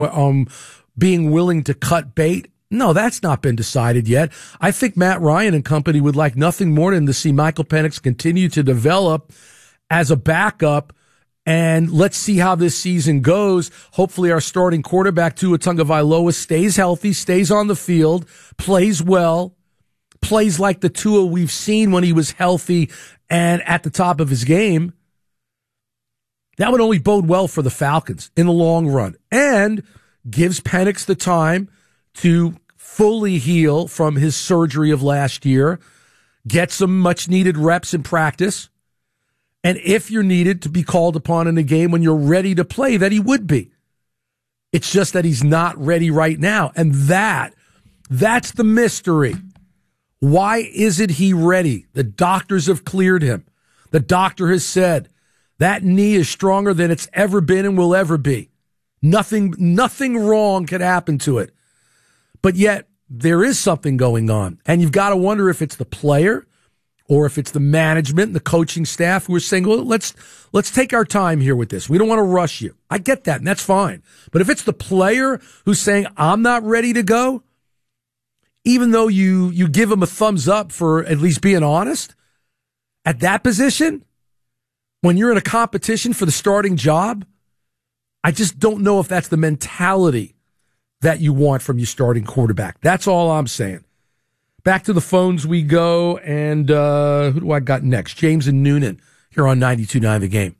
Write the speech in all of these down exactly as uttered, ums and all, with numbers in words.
um, being willing to cut bait. No, that's not been decided yet. I think Matt Ryan and company would like nothing more than to see Michael Penix continue to develop as a backup, and let's see how this season goes. Hopefully our starting quarterback, Tua Tagovailoa, stays healthy, stays on the field, plays well, plays like the Tua we've seen when he was healthy and at the top of his game. That would only bode well for the Falcons in the long run, and gives Penix the time to fully heal from his surgery of last year, get some much-needed reps in practice, and if you're needed to be called upon in a game when you're ready to play, that he would be. It's just that he's not ready right now, and that, that's the mystery. Why isn't he ready? The doctors have cleared him. The doctor has said that knee is stronger than it's ever been and will ever be. Nothing, nothing wrong could happen to it. But yet, there is something going on. And you've got to wonder if it's the player or if it's the management and the coaching staff who are saying, well, let's, let's take our time here with this. We don't want to rush you. I get that, and that's fine. But if it's the player who's saying, I'm not ready to go, even though you, you give him a thumbs up for at least being honest, at that position, when you're in a competition for the starting job, I just don't know if that's the mentality that you want from your starting quarterback. That's all I'm saying. Back to the phones we go, and uh, who do I got next? James and Noonan here on ninety-two point nine The Game.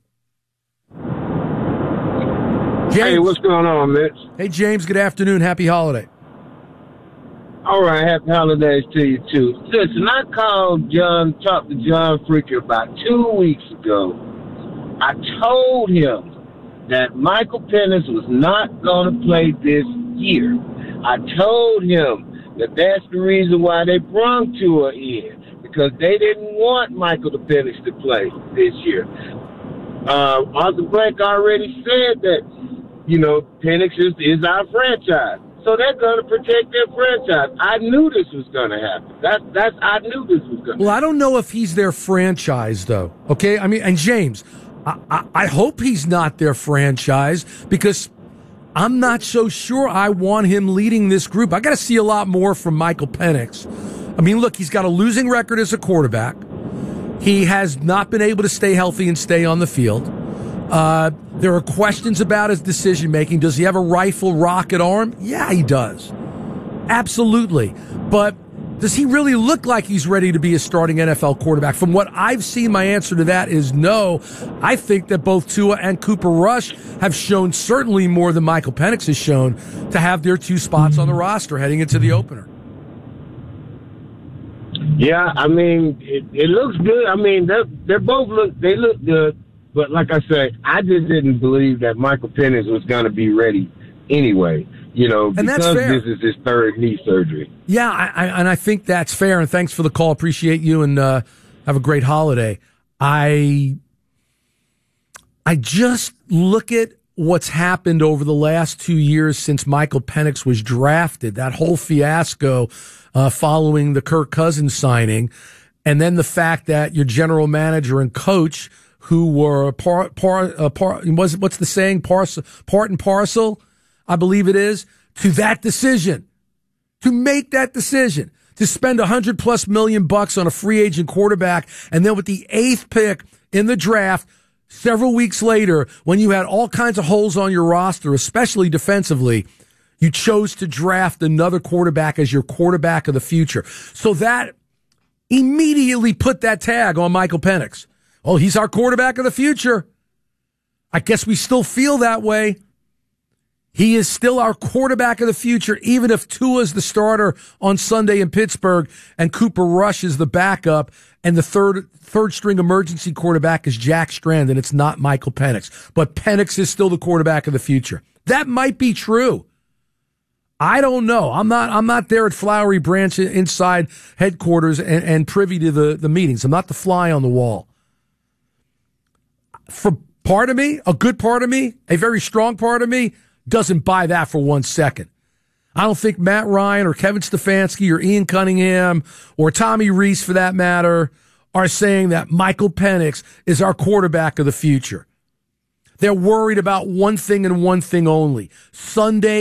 James. Hey, what's going on, Mitch? Hey, James, good afternoon. Happy holiday. All right, happy holidays to you, too. Listen, I called John, talked to John Freaker about two weeks ago. I told him that Michael Penix was not going to play this year. I told him that that's the reason why they brought Tua in, because they didn't want Michael Penix to play this year. Uh, Arthur Blank already said that, you know, Penix is, is our franchise. So they're going to protect their franchise. I knew this was going to happen. That's, that's, I knew this was going to Well, happen. I don't know if he's their franchise, though. Okay? I mean, and James, I, I, I hope he's not their franchise, because I'm not so sure I want him leading this group. I got to see a lot more from Michael Penix. I mean, look, he's got a losing record as a quarterback. He has not been able to stay healthy and stay on the field. Uh, there are questions about his decision-making. Does he have a rifle rocket arm? Yeah, he does. Absolutely. But does he really look like he's ready to be a starting N F L quarterback? From what I've seen, my answer to that is no. I think that both Tua and Cooper Rush have shown certainly more than Michael Penix has shown to have their two spots on the roster heading into the opener. Yeah, I mean, it, it looks good. I mean, they're, they're both look, they look good. But like I said, I just didn't believe that Michael Penix was going to be ready anyway, you know, and because that's fair. This is his third knee surgery. Yeah, I, I, and I think that's fair. And thanks for the call. Appreciate you, and uh, have a great holiday. I, I just look at what's happened over the last two years since Michael Penix was drafted, that whole fiasco uh, following the Kirk Cousins signing, and then the fact that your general manager and coach, who were part, part, uh, part, was, what's the saying? Parcel, part and parcel, I believe it is, to that decision, to make that decision, to spend a hundred plus million bucks on a free agent quarterback. And then with the eighth pick in the draft, several weeks later, when you had all kinds of holes on your roster, especially defensively, you chose to draft another quarterback as your quarterback of the future. So that immediately put that tag on Michael Penix. Oh, he's our quarterback of the future. I guess we still feel that way. He is still our quarterback of the future, even if Tua is the starter on Sunday in Pittsburgh and Cooper Rush is the backup and the third third string emergency quarterback is Jack Strand, and it's not Michael Penix. But Penix is still the quarterback of the future. That might be true. I don't know. I'm not I'm not there at Flowery Branch inside headquarters and, and privy to the, the meetings. I'm not the fly on the wall. For part of me, a good part of me, a very strong part of me, doesn't buy that for one second. I don't think Matt Ryan or Kevin Stefanski or Ian Cunningham or Tommy Rees, for that matter, are saying that Michael Penix is our quarterback of the future. They're worried about one thing and one thing only. Sunday